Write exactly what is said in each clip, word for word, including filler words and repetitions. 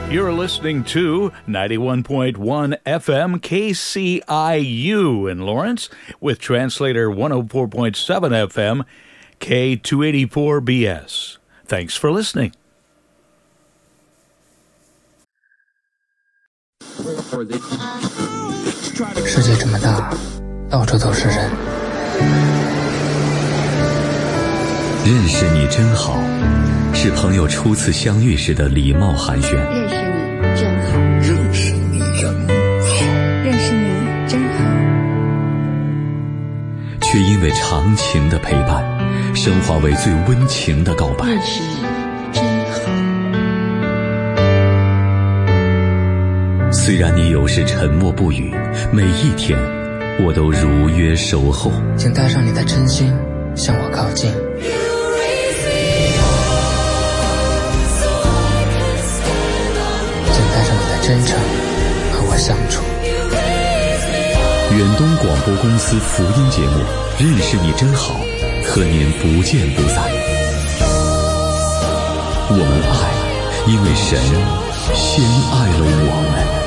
You're listening to ninety-one point one F M K C I U in Lawrence with translator one oh four point seven F M K two eighty-four B S. Thanks for listening. 世界这么大，到处都是人。 认识你真好，是朋友初次相遇时的礼貌寒暄。 认识你真好， 认识你真好， 认识你真好。 却因为长情的陪伴，升华为最温情的告白。 认识你真好。 虽然你有时沉默不语，每一天我都如约守候。 请带上你的真心，向我靠近。请带上你的真诚，和我相处。 远东广播公司福音节目《认识你真好》，和您不见不散。我们爱，因为神先爱了我们。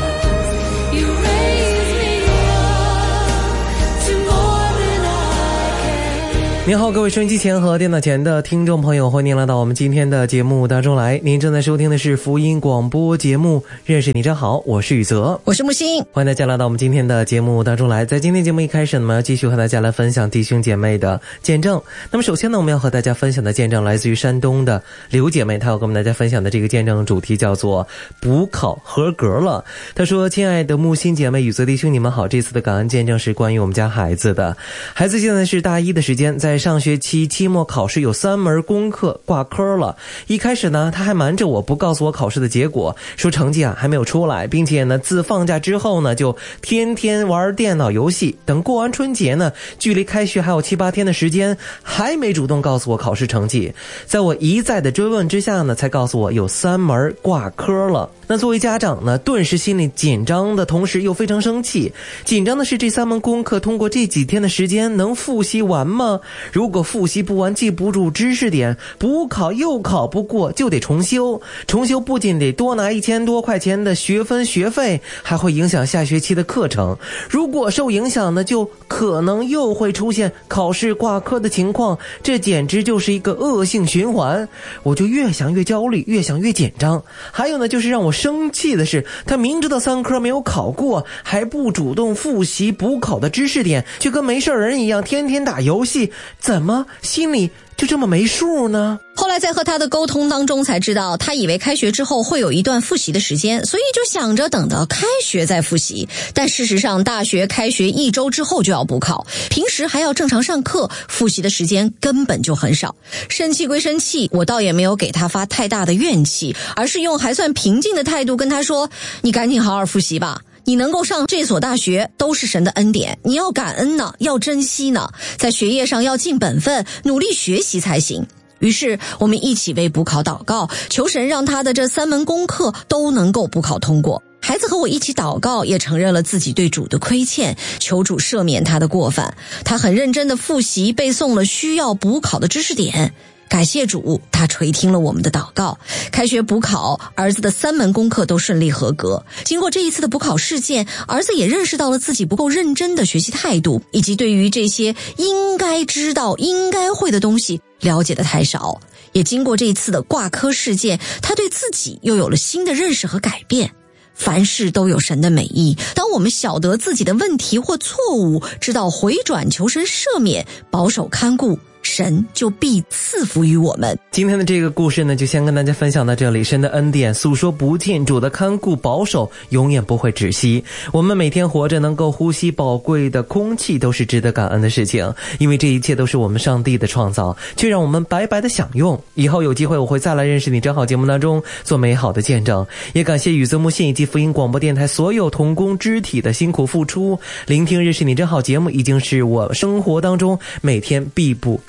您好，各位收音机前和电脑前的听众朋友，欢迎您来到我们今天的节目当中来。您正在收听的是福音广播节目《认识你真好》，我是宇泽， 我是木星， 欢迎大家来到我们今天的节目当中来。在今天节目一开始呢，我们要继续和大家来分享弟兄姐妹的见证。那么首先呢，我们要和大家分享的见证来自于山东的刘姐妹，她要跟我们大家分享的这个见证主题叫做补考合格了。她说：亲爱的木星姐妹、宇泽弟兄，你们好，这次的感恩见证是关于我们家孩子的。孩子现在是大一的时间，在上学期期末考试有三门功课挂科了。一开始呢，他还瞒着我不告诉我考试的结果，说成绩啊还没有出来，并且呢自放假之后呢就天天玩电脑游戏。等过完春节呢，距离开学还有七八天的时间，还没主动告诉我考试成绩。在我一再的追问之下呢，才告诉我有三门挂科了。那作为家长呢，顿时心里紧张的同时又非常生气。紧张的是这三门功课通过这几天的时间能复习完吗？如果复习不完，记不住知识点，补考又考不过，就得重修。重修不仅得多拿一千多块钱的学分学费，还会影响下学期的课程。如果受影响呢，就可能又会出现考试挂科的情况，这简直就是一个恶性循环。我就越想越焦虑，越想越紧张。还有呢，就是让我生气的是，他明知道三科没有考过，还不主动复习补考的知识点，却跟没事人一样天天打游戏，怎么心里就这么没数呢？ 后来在和他的沟通当中才知道，他以为开学之后会有一段复习的时间，所以就想着等到开学再复习。但事实上，大学开学一周之后就要补考，平时还要正常上课，复习的时间根本就很少。生气归生气，我倒也没有给他发太大的怨气，而是用还算平静的态度跟他说：你赶紧好好复习吧，你能够上这所大学都是神的恩典，你要感恩呢，要珍惜呢，在学业上要尽本分，努力学习才行。于是我们一起为补考祷告，求神让他的这三门功课都能够补考通过。孩子和我一起祷告，也承认了自己对主的亏欠，求主赦免他的过犯。他很认真地复习背诵了需要补考的知识点。感谢主，他垂听了我们的祷告。开学补考，儿子的三门功课都顺利合格。经过这一次的补考事件，儿子也认识到了自己不够认真的学习态度，以及对于这些应该知道应该会的东西了解的太少。也经过这一次的挂科事件，他对自己又有了新的认识和改变。凡事都有神的美意，当我们晓得自己的问题或错误，知道回转求神赦免，保守看顾，神就必赐福于我们。 今天的这个故事呢，就先跟大家分享到这里。神的恩典诉说不尽，主的看顾保守永远不会止息。我们每天活着能够呼吸宝贵的空气，都是值得感恩的事情，因为这一切都是我们上帝的创造，却让我们白白的享用。以后有机会我会再来认识你真好节目当中做美好的见证。也感谢宇泽木信以及福音广播电台所有同工肢体的辛苦付出。聆听认识你真好节目已经是我生活当中每天必不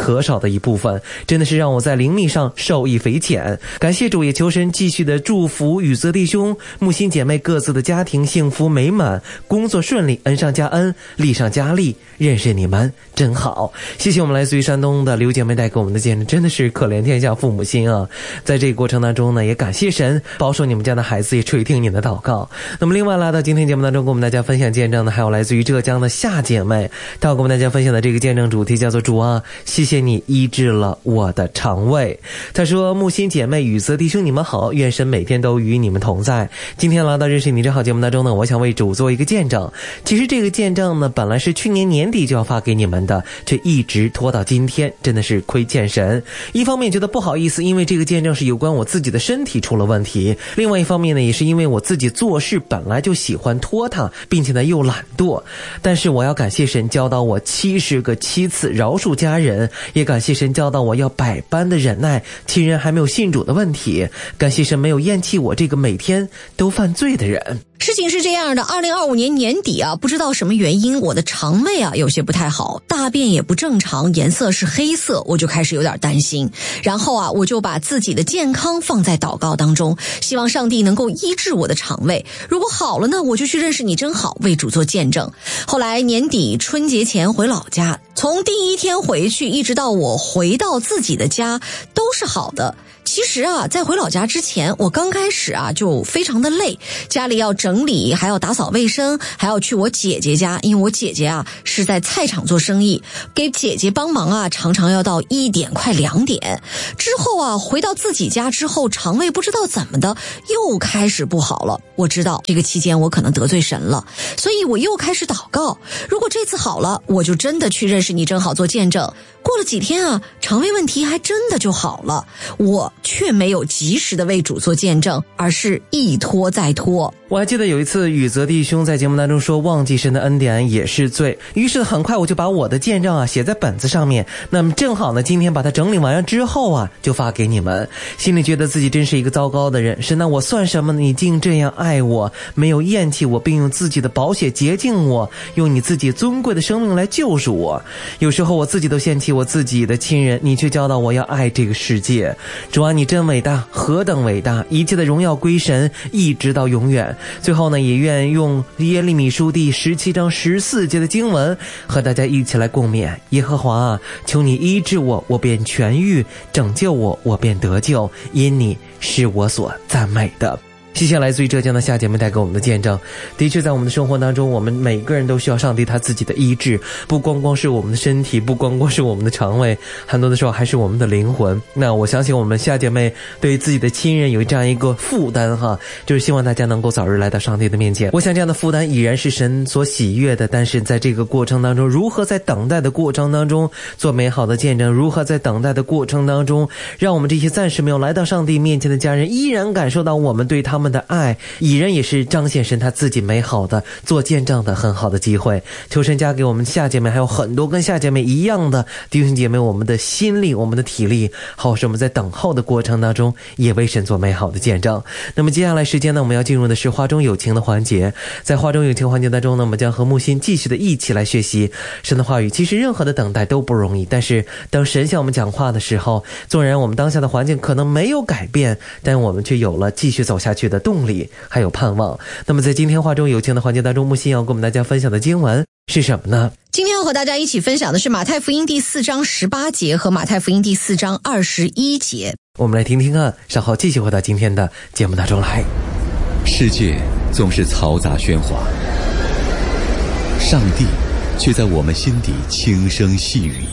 可少的一部分，真的是让我在灵命上受益匪浅。感谢主，也求神继续的祝福宇泽弟兄、木心姐妹各自的家庭幸福美满，工作顺利，恩上加恩，利上加利。认识你们真好，谢谢我们来自于山东的刘姐妹带给我们的见证，真的是可怜天下父母心啊！在这个过程当中呢，也感谢神保守你们家的孩子，也垂听你的祷告。那么另外来到今天节目当中跟我们大家分享见证的还有来自于浙江的夏姐妹，她要跟我们大家分享的这个见证主题叫做主啊，谢谢你医治了我的肠胃。她说，木心姐妹、宇泽弟兄你们好，愿神每天都与你们同在。今天来到认识你真好节目当中呢，我想为主做一个见证。其实这个见证呢，本来是去年年底就要发给你们的，却一直拖到今天，真的是亏欠神。一方面觉得不好意思，因为这个见证是有关我自己的身体出了问题，另外一方面呢，也是因为我自己做事本来就喜欢拖沓，并且呢又懒惰。但是我要感谢神教导我七十个七次饶恕家人，也感谢神教导我要百般的忍耐亲人还没有信主的问题，感谢神没有厌弃我这个每天都犯罪的人。 事情是这样的，二零二五年年底啊，不知道什么原因，我的肠胃啊有些不太好，大便也不正常，颜色是黑色，我就开始有点担心。然后啊，我就把自己的健康放在祷告当中，希望上帝能够医治我的肠胃。如果好了呢，我就去认识你真好，为主做见证。后来年底春节前回老家，从第一天回去一直到我回到自己的家，都是好的。其实啊，在回老家之前，我刚开始啊就非常的累，家里要整理，还要打扫卫生，还要去我姐姐家，因为我姐姐啊是在菜场做生意，给姐姐帮忙啊，常常要到一点快两点。之后啊，回到自己家之后，肠胃不知道怎么的又开始不好了。我知道这个期间我可能得罪神了，所以我又开始祷告。如果这次好了，我就真的去认识你正好做见证。过了几天啊，肠胃问题还真的就好了，我却没有及时的为主做见证，而是一拖再拖。 我还记得有一次宇泽弟兄在节目当中说忘记神的恩典也是罪，于是很快我就把我的见证啊写在本子上面，那么正好呢今天把它整理完了之后啊就发给你们，心里觉得自己真是一个糟糕的人，神那我算什么呢？你竟这样爱我，没有厌弃我，并用自己的宝血洁净我，用你自己尊贵的生命来救赎我。有时候我自己都嫌弃我自己的亲人，你却教导我要爱这个世界。主啊，你真伟大，何等伟大，一切的荣耀归神，一直到永远。最后呢，也愿用耶利米书第十七章十四节的经文和大家一起来共勉。耶和华啊，求你医治我，我便痊愈；拯救我，我便得救，因你是我所赞美的。谢谢来自于浙江的夏姐妹带给我们的见证。的确在我们的生活当中，我们每个人都需要上帝他自己的医治，不光光是我们的身体，不光光是我们的肠胃，很多的时候还是我们的灵魂。那我相信我们夏姐妹对自己的亲人有这样一个负担哈，就是希望大家能够早日来到上帝的面前。我想这样的负担已然是神所喜悦的，但是在这个过程当中，如何在等待的过程当中做美好的见证，如何在等待的过程当中让我们这些暂时没有来到上帝面前的家人依然感受到我们对他们的爱，已然也是彰显神他自己美好的做见证的很好的机会。求神加给我们夏姐妹还有很多跟夏姐妹一样的弟兄姐妹我们的心力，我们的体力，好使我们在等候的过程当中也为神做美好的见证。那么接下来时间呢，我们要进入的是花中有情的环节。在花中有情环节当中呢，我们将和木心继续的一起来学习神的话语。其实任何的等待都不容易，但是当神向我们讲话的时候，纵然我们当下的环境可能没有改变，但我们却有了继续走下去的动力还有盼望。那么在今天话中有情的环节当中，木心要跟我们大家分享的经文是什么呢？ 今天要和大家一起分享的是马太福音第四章十八节和马太福音第四章二十一节。 我们来听听啊，稍后继续回到今天的节目当中来。 世界总是嘈杂喧哗，上帝却在我们心底轻声细语。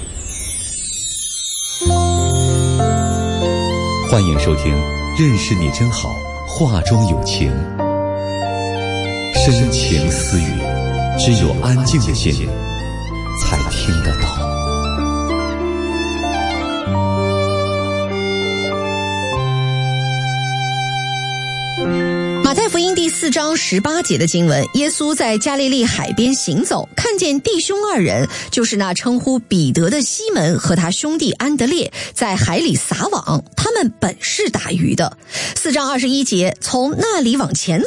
欢迎收听认识你真好，话中有情，深情私语，只有安静的心才听得到。 马太福音第四章十八节的经文，耶稣在加利利海边行走，看见弟兄二人，就是那称呼彼得的西门和他兄弟安德烈，在海里撒网，他们本是打鱼的。四章二十一节，从那里往前走，又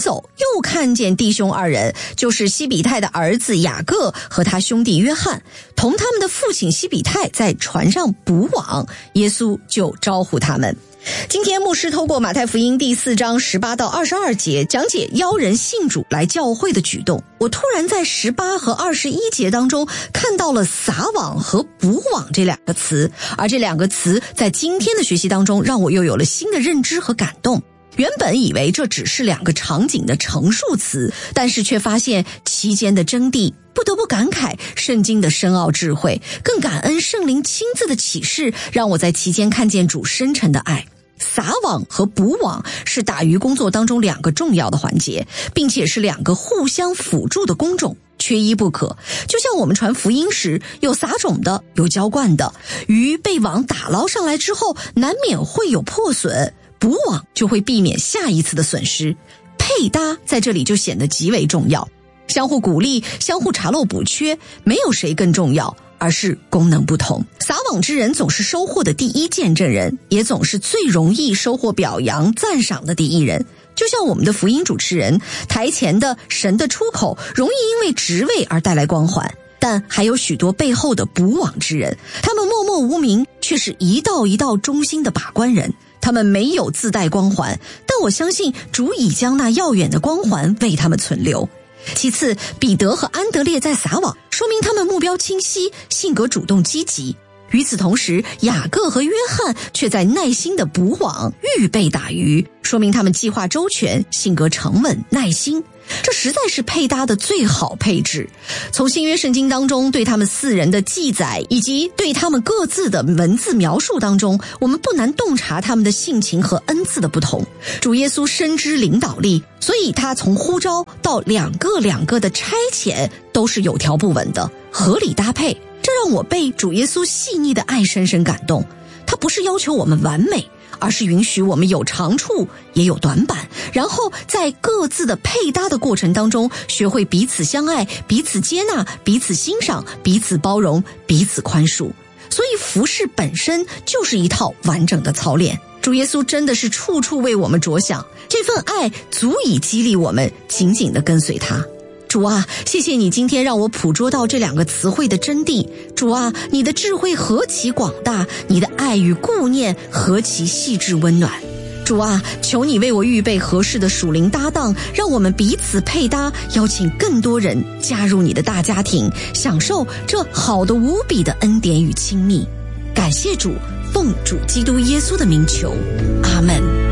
又看见弟兄二人，就是西比泰的儿子雅各和他兄弟约翰，同他们的父亲西比泰在船上捕网，耶稣就招呼他们。今天牧师透过马太福音第四章十八到二十二节讲解邀人信主来教会的举动，我突然在十八和二十一节当中看到了撒网和捕网这两个词，而这两个词在今天的学习当中让我又有了新的认知和感动。原本以为这只是两个场景的陈述词，但是却发现其间的真谛，不得不感慨圣经的深奥智慧，更感恩圣灵亲自的启示，让我在其间看见主深沉的爱。撒网和捕网是打鱼工作当中两个重要的环节，并且是两个互相辅助的工种，缺一不可。就像我们传福音时，有撒种的，有浇灌的，鱼被网打捞上来之后，难免会有破损，捕网就会避免下一次的损失。配搭在这里就显得极为重要，相互鼓励，相互查漏补缺，没有谁更重要，而是功能不同。撒网之人总是收获的第一见证人，也总是最容易收获表扬赞赏的第一人。就像我们的福音主持人，台前的神的出口容易因为职位而带来光环，但还有许多背后的捕网之人，他们默默无名，却是一道一道忠心的把关人。他们没有自带光环，但我相信主已将那耀眼的光环为他们存留。其次，彼得和安德烈在撒网，说明他们目标清晰，性格主动积极。与此同时，雅各和约翰却在耐心的捕网，预备打鱼，说明他们计划周全，性格沉稳耐心。这实在是配搭的最好配置。从新约圣经当中对他们四人的记载，以及对他们各自的文字描述当中，我们不难洞察他们的性情和恩赐的不同。主耶稣深知领导力，所以他从呼召到两个两个的差遣都是有条不紊的，合理搭配。这让我被主耶稣细腻的爱深深感动。他不是要求我们完美，而是允许我们有长处也有短板，然后在各自的配搭的过程当中，学会彼此相爱，彼此接纳，彼此欣赏，彼此包容，彼此宽恕。所以服事本身就是一套完整的操练。主耶稣真的是处处为我们着想，这份爱足以激励我们紧紧地跟随他。主啊，谢谢你今天让我捕捉到这两个词汇的真谛。主啊，你的智慧何其广大，你的爱与顾念何其细致温暖。主啊，求你为我预备合适的属灵搭档，让我们彼此配搭，邀请更多人加入你的大家庭，享受这好的无比的恩典与亲密。感谢主，奉主基督耶稣的名求，阿们。